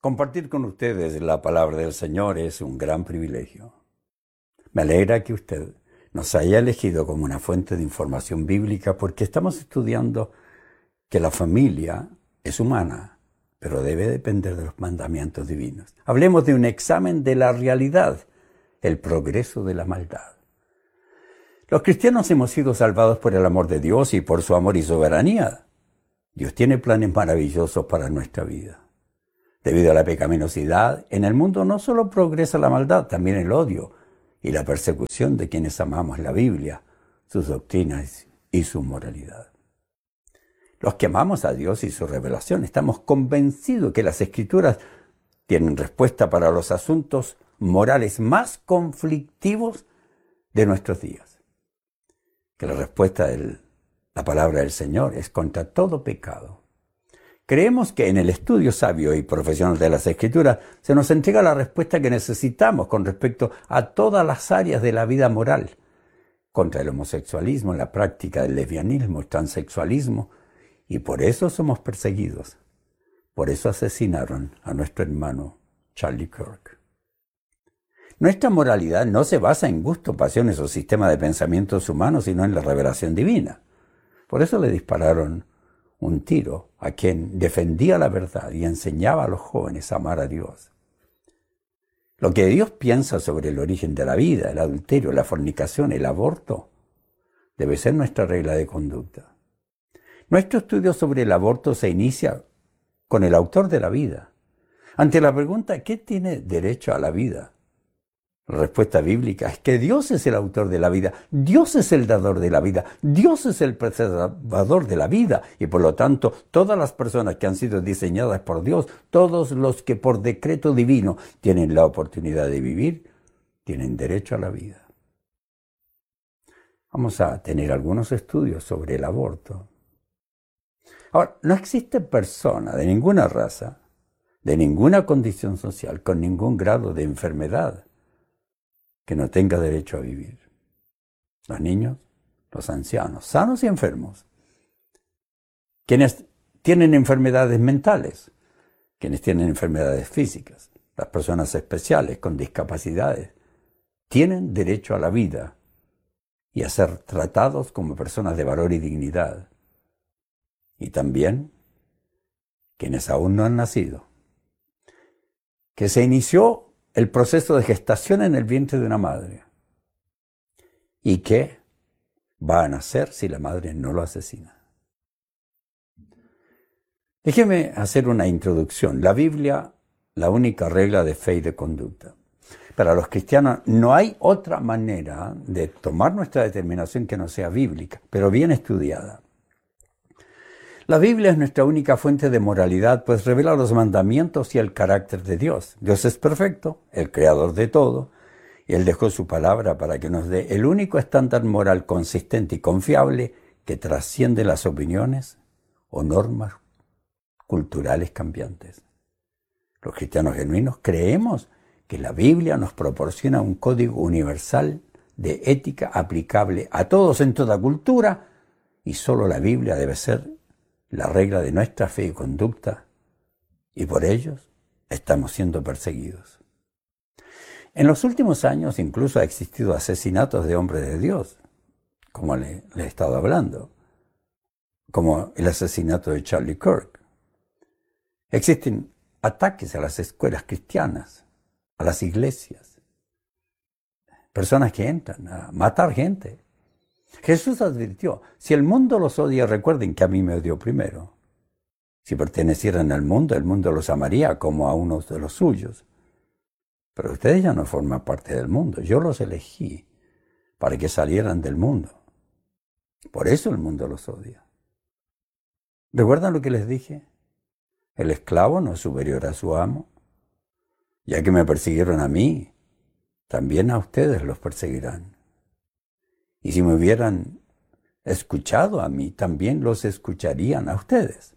Compartir con ustedes la palabra del Señor es un gran privilegio. Me alegra que usted nos haya elegido como una fuente de información bíblica porque estamos estudiando que la familia es humana, pero debe depender de los mandamientos divinos. Hablemos de un examen de la realidad, el progreso de la maldad. Los cristianos hemos sido salvados por el amor de Dios y por su amor y soberanía. Dios tiene planes maravillosos para nuestra vida. Debido a la pecaminosidad, en el mundo no solo progresa la maldad, también el odio y la persecución de quienes amamos la Biblia, sus doctrinas y su moralidad. Los que amamos a Dios y su revelación estamos convencidos que las Escrituras tienen respuesta para los asuntos morales más conflictivos de nuestros días. Que la respuesta de la palabra del Señor es contra todo pecado. Creemos que en el estudio sabio y profesional de las Escrituras se nos entrega la respuesta que necesitamos con respecto a todas las áreas de la vida moral, contra el homosexualismo, la práctica del lesbianismo, el transexualismo, y por eso somos perseguidos. Por eso asesinaron a nuestro hermano Charlie Kirk. Nuestra moralidad no se basa en gustos, pasiones o sistemas de pensamientos humanos, sino en la revelación divina. Por eso le dispararon un tiro a quien defendía la verdad y enseñaba a los jóvenes a amar a Dios. Lo que Dios piensa sobre el origen de la vida, el adulterio, la fornicación, el aborto, debe ser nuestra regla de conducta. Nuestro estudio sobre el aborto se inicia con el autor de la vida. Ante la pregunta, ¿qué tiene derecho a la vida? La respuesta bíblica es que Dios es el autor de la vida, Dios es el dador de la vida, Dios es el preservador de la vida y por lo tanto todas las personas que han sido diseñadas por Dios, todos los que por decreto divino tienen la oportunidad de vivir, tienen derecho a la vida. Vamos a tener algunos estudios sobre el aborto. Ahora, no existe persona de ninguna raza, de ninguna condición social, con ningún grado de enfermedad, que no tenga derecho a vivir. Los niños, los ancianos, sanos y enfermos. Quienes tienen enfermedades mentales, quienes tienen enfermedades físicas, las personas especiales con discapacidades, tienen derecho a la vida y a ser tratados como personas de valor y dignidad. Y también quienes aún no han nacido. Que se inició el proceso de gestación en el vientre de una madre. ¿Y qué va a nacer si la madre no lo asesina? Déjeme hacer una introducción. La Biblia, la única regla de fe y de conducta. Para los cristianos no hay otra manera de tomar nuestra determinación que no sea bíblica, pero bien estudiada. La Biblia es nuestra única fuente de moralidad, pues revela los mandamientos y el carácter de Dios. Dios es perfecto, el creador de todo, y Él dejó su palabra para que nos dé el único estándar moral consistente y confiable que trasciende las opiniones o normas culturales cambiantes. Los cristianos genuinos creemos que la Biblia nos proporciona un código universal de ética aplicable a todos en toda cultura, y solo la Biblia debe ser la regla de nuestra fe y conducta, y por ellos estamos siendo perseguidos. En los últimos años incluso ha existido asesinatos de hombres de Dios, como le he estado hablando, como el asesinato de Charlie Kirk. Existen ataques a las escuelas cristianas, a las iglesias, personas que entran a matar gente. Jesús advirtió, si el mundo los odia, recuerden que a mí me odió primero. Si pertenecieran al mundo, el mundo los amaría como a unos de los suyos. Pero ustedes ya no forman parte del mundo. Yo los elegí para que salieran del mundo. Por eso el mundo los odia. ¿Recuerdan lo que les dije? El esclavo no es superior a su amo. Ya que me persiguieron a mí, también a ustedes los perseguirán. Y si me hubieran escuchado a mí, también los escucharían a ustedes.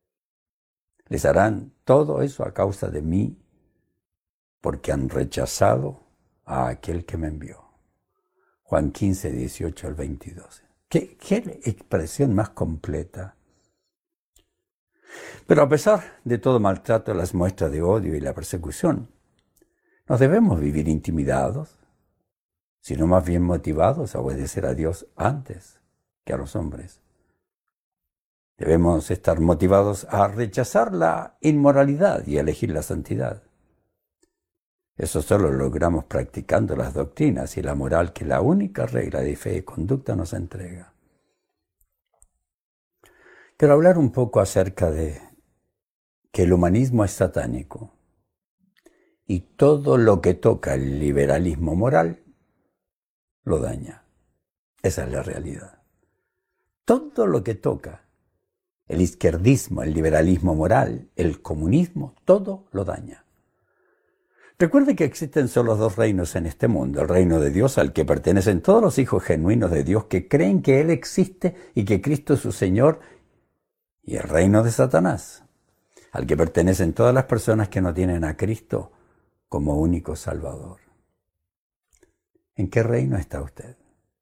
Les harán todo eso a causa de mí, porque han rechazado a aquel que me envió. Juan 15, 18 al 22. ¿Qué expresión más completa? Pero a pesar de todo maltrato, las muestras de odio y la persecución, no debemos vivir intimidados, sino más bien motivados a obedecer a Dios antes que a los hombres. Debemos estar motivados a rechazar la inmoralidad y a elegir la santidad. Eso solo lo logramos practicando las doctrinas y la moral que la única regla de fe y conducta nos entrega. Quiero hablar un poco acerca de que el humanismo es satánico y todo lo que toca el liberalismo moral lo daña. Esa es la realidad. Todo lo que toca el izquierdismo, el liberalismo moral, el comunismo, todo lo daña. Recuerde que existen solo dos reinos en este mundo: el reino de Dios, al que pertenecen todos los hijos genuinos de Dios que creen que Él existe y que Cristo es su Señor, y el reino de Satanás, al que pertenecen todas las personas que no tienen a Cristo como único Salvador. ¿En qué reino está usted?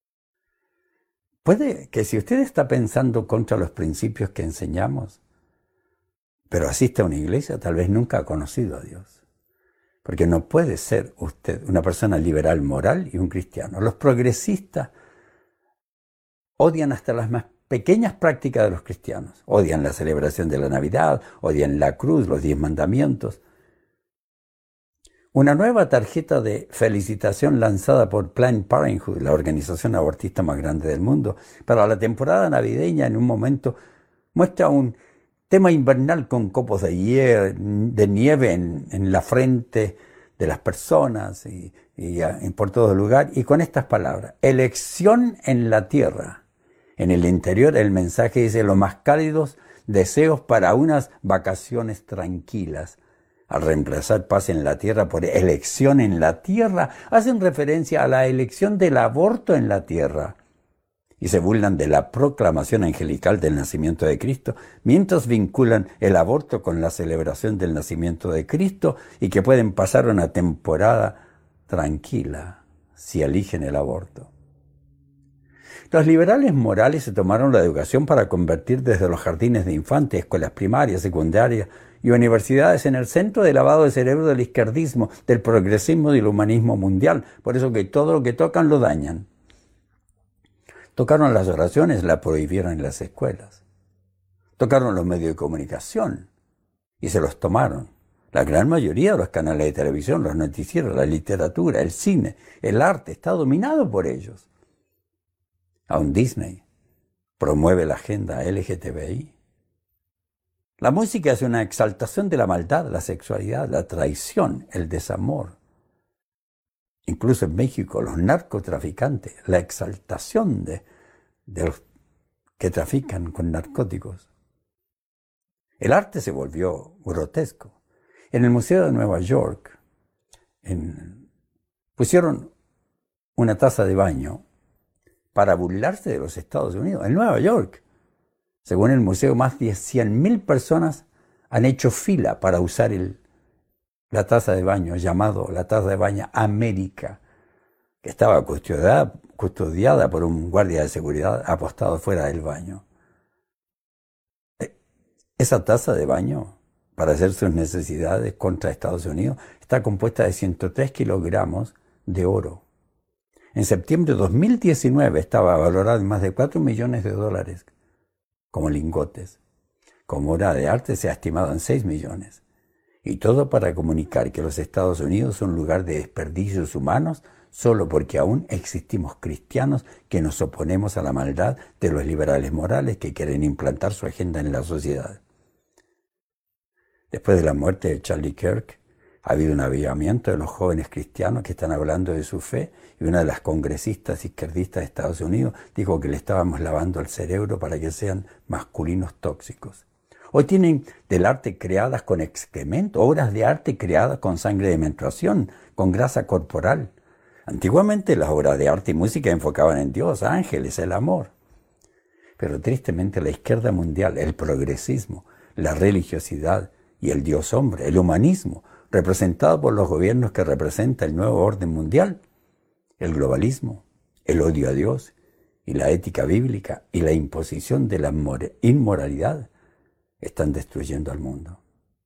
Puede que si usted está pensando contra los principios que enseñamos, pero asiste a una iglesia, tal vez nunca ha conocido a Dios. Porque no puede ser usted una persona liberal moral y un cristiano. Los progresistas odian hasta las más pequeñas prácticas de los cristianos. Odian la celebración de la Navidad, odian la cruz, los 10 mandamientos. Una nueva tarjeta de felicitación lanzada por Planned Parenthood, la organización abortista más grande del mundo, para la temporada navideña, en un momento muestra un tema invernal con copos de nieve en la frente de las personas y por todo lugar, y con estas palabras: elección en la tierra. En el interior el mensaje dice: los más cálidos deseos para unas vacaciones tranquilas. Al reemplazar paz en la tierra por elección en la tierra, hacen referencia a la elección del aborto en la tierra. Y se burlan de la proclamación angelical del nacimiento de Cristo, mientras vinculan el aborto con la celebración del nacimiento de Cristo y que pueden pasar una temporada tranquila si eligen el aborto. Los liberales morales se tomaron la educación para convertir desde los jardines de infantes, escuelas primarias, secundarias y universidades en el centro de lavado de cerebro del izquierdismo, del progresismo y del humanismo mundial. Por eso que todo lo que tocan lo dañan. Tocaron las oraciones, la prohibieron en las escuelas. Tocaron los medios de comunicación y se los tomaron. La gran mayoría de los canales de televisión, los noticieros, la literatura, el cine, el arte, está dominado por ellos. Aún Disney promueve la agenda LGTBI. La música es una exaltación de la maldad, la sexualidad, la traición, el desamor. Incluso en México, los narcotraficantes, la exaltación de los que trafican con narcóticos. El arte se volvió grotesco. En el Museo de Nueva York pusieron una taza de baño para burlarse de los Estados Unidos. En Nueva York, según el museo, más de 100.000 personas han hecho fila para usar la taza de baño, llamado la taza de baño América, que estaba custodiada por un guardia de seguridad apostado fuera del baño. Esa taza de baño, para hacer sus necesidades contra Estados Unidos, está compuesta de 103 kilogramos de oro. En septiembre de 2019 estaba valorada en más de $4 millones como lingotes. Como obra de arte se ha estimado en 6 millones. Y todo para comunicar que los Estados Unidos son un lugar de desperdicios humanos solo porque aún existimos cristianos que nos oponemos a la maldad de los liberales morales que quieren implantar su agenda en la sociedad. Después de la muerte de Charlie Kirk, ha habido un avivamiento de los jóvenes cristianos que están hablando de su fe, y una de las congresistas izquierdistas de Estados Unidos dijo que le estábamos lavando el cerebro para que sean masculinos tóxicos. Hoy tienen del arte creadas con excremento, obras de arte creadas con sangre de menstruación, con grasa corporal. Antiguamente las obras de arte y música enfocaban en Dios, ángeles, el amor. Pero tristemente la izquierda mundial, el progresismo, la religiosidad y el Dios hombre, el humanismo, representado por los gobiernos que representa el nuevo orden mundial, el globalismo, el odio a Dios y la ética bíblica y la imposición de la inmoralidad, están destruyendo al mundo.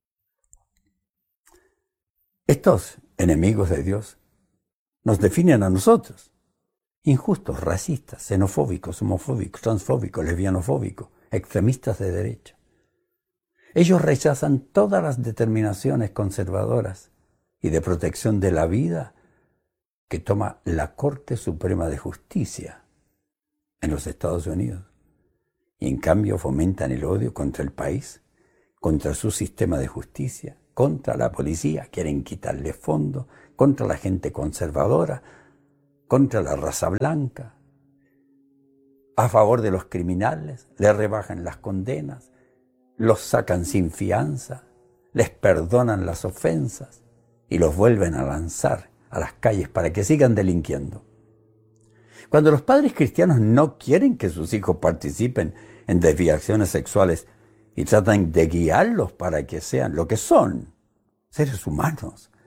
Estos enemigos de Dios nos definen a nosotros. Injustos, racistas, xenofóbicos, homofóbicos, transfóbicos, lesbianofóbicos, extremistas de derecha. Ellos rechazan todas las determinaciones conservadoras y de protección de la vida que toma la Corte Suprema de Justicia en los Estados Unidos. Y en cambio fomentan el odio contra el país, contra su sistema de justicia, contra la policía, quieren quitarle fondos, contra la gente conservadora, contra la raza blanca, a favor de los criminales, les rebajan las condenas, los sacan sin fianza, les perdonan las ofensas y los vuelven a lanzar a las calles para que sigan delinquiendo. Cuando los padres cristianos no quieren que sus hijos participen en desviaciones sexuales y tratan de guiarlos para que sean lo que son, seres humanos,